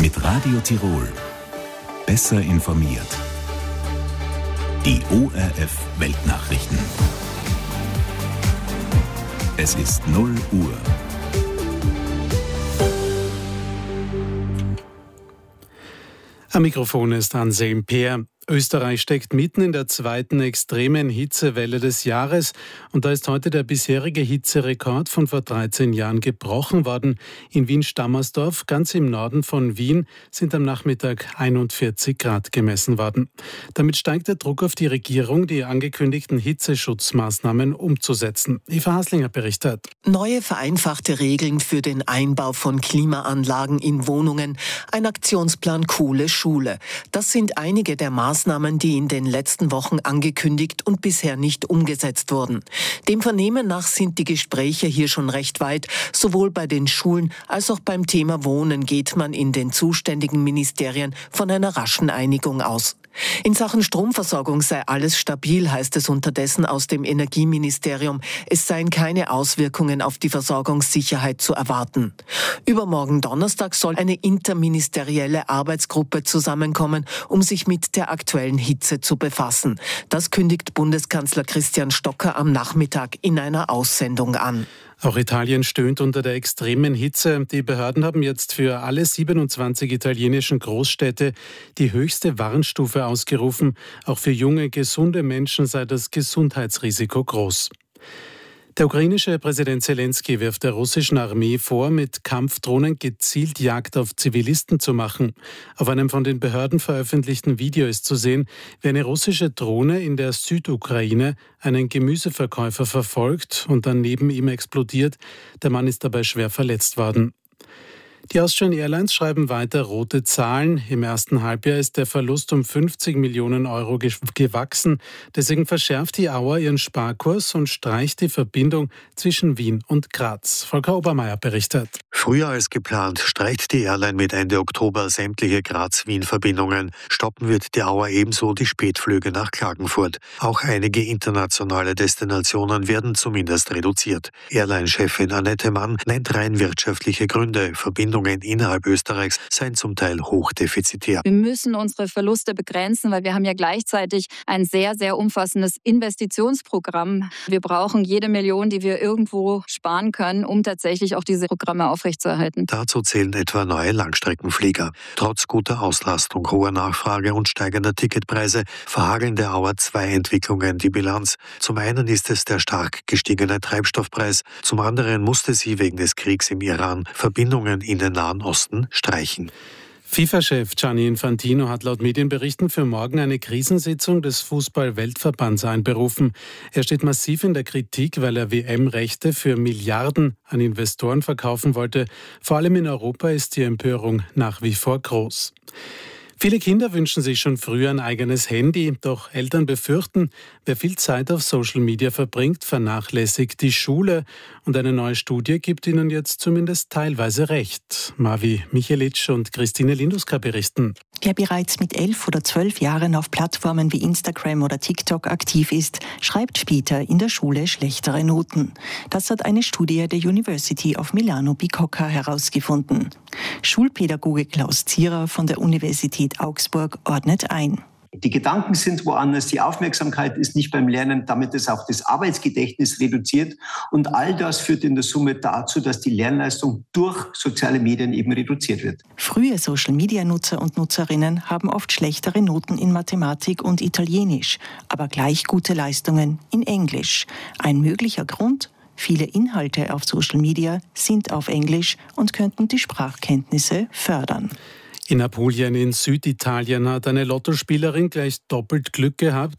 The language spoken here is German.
Mit Radio Tirol. Besser informiert. Die ORF Weltnachrichten. Es ist 0 Uhr. Am Mikrofon ist Anselm Peer. Österreich steckt mitten in der zweiten extremen Hitzewelle des Jahres und da ist heute der bisherige Hitzerekord von vor 13 Jahren gebrochen worden. In Wien-Stammersdorf, ganz im Norden von Wien, sind am Nachmittag 41 Grad gemessen worden. Damit steigt der Druck auf die Regierung, die angekündigten Hitzeschutzmaßnahmen umzusetzen. Eva Haslinger berichtet. Neue vereinfachte Regeln für den Einbau von Klimaanlagen in Wohnungen, ein Aktionsplan Coole Schule. Das sind einige der Maßnahmen, die in den letzten Wochen angekündigt und bisher nicht umgesetzt wurden. Dem Vernehmen nach sind die Gespräche hier schon recht weit. Sowohl bei den Schulen als auch beim Thema Wohnen geht man in den zuständigen Ministerien von einer raschen Einigung aus. In Sachen Stromversorgung sei alles stabil, heißt es unterdessen aus dem Energieministerium. Es seien keine Auswirkungen auf die Versorgungssicherheit zu erwarten. Übermorgen Donnerstag soll eine interministerielle Arbeitsgruppe zusammenkommen, um sich mit der aktuellen Hitze zu befassen. Das kündigt Bundeskanzler Christian Stocker am Nachmittag in einer Aussendung an. Auch Italien stöhnt unter der extremen Hitze. Die Behörden haben jetzt für alle 27 italienischen Großstädte die höchste Warnstufe ausgerufen. Auch für junge, gesunde Menschen sei das Gesundheitsrisiko groß. Der ukrainische Präsident Zelensky wirft der russischen Armee vor, mit Kampfdrohnen gezielt Jagd auf Zivilisten zu machen. Auf einem von den Behörden veröffentlichten Video ist zu sehen, wie eine russische Drohne in der Südukraine einen Gemüseverkäufer verfolgt und dann neben ihm explodiert. Der Mann ist dabei schwer verletzt worden. Die Austrian Airlines schreiben weiter rote Zahlen. Im ersten Halbjahr ist der Verlust um 50 Millionen Euro gewachsen. Deswegen verschärft die Auer ihren Sparkurs und streicht die Verbindung zwischen Wien und Graz. Volker Obermeier berichtet. Früher als geplant streicht die Airline mit Ende Oktober sämtliche Graz-Wien-Verbindungen. Stoppen wird die Auer ebenso die Spätflüge nach Klagenfurt. Auch einige internationale Destinationen werden zumindest reduziert. Airline-Chefin Annette Mann nennt rein wirtschaftliche Gründe. Verbindungen innerhalb Österreichs seien zum Teil hochdefizitär. Wir müssen unsere Verluste begrenzen, weil wir haben ja gleichzeitig ein sehr, sehr umfassendes Investitionsprogramm. Wir brauchen jede Million, die wir irgendwo sparen können, um tatsächlich auch diese Programme aufrechtzuerhalten. Dazu zählen etwa neue Langstreckenflieger. Trotz guter Auslastung, hoher Nachfrage und steigender Ticketpreise verhageln der Auer zwei Entwicklungen die Bilanz. Zum einen ist es der stark gestiegene Treibstoffpreis, zum anderen musste sie wegen des Kriegs im Iran Verbindungen in den Nahen Osten streichen. FIFA-Chef Gianni Infantino hat laut Medienberichten für morgen eine Krisensitzung des Fußball-Weltverbands einberufen. Er steht massiv in der Kritik, weil er WM-Rechte für Milliarden an Investoren verkaufen wollte. Vor allem in Europa ist die Empörung nach wie vor groß. Viele Kinder wünschen sich schon früher ein eigenes Handy, doch Eltern befürchten, wer viel Zeit auf Social Media verbringt, vernachlässigt die Schule. Und eine neue Studie gibt ihnen jetzt zumindest teilweise recht. Marvi Michelitsch und Christine Linduska berichten. Wer bereits mit 11 oder 12 Jahren auf Plattformen wie Instagram oder TikTok aktiv ist, schreibt später in der Schule schlechtere Noten. Das hat eine Studie der University of Milano Bicocca herausgefunden. Schulpädagoge Klaus Zierer von der Universität Augsburg ordnet ein. Die Gedanken sind woanders, die Aufmerksamkeit ist nicht beim Lernen, damit ist auch das Arbeitsgedächtnis reduziert. Und all das führt in der Summe dazu, dass die Lernleistung durch soziale Medien eben reduziert wird. Frühe Social-Media-Nutzer und Nutzerinnen haben oft schlechtere Noten in Mathematik und Italienisch, aber gleich gute Leistungen in Englisch. Ein möglicher Grund? Viele Inhalte auf Social Media sind auf Englisch und könnten die Sprachkenntnisse fördern. In Apulien in Süditalien hat eine Lottospielerin gleich doppelt Glück gehabt.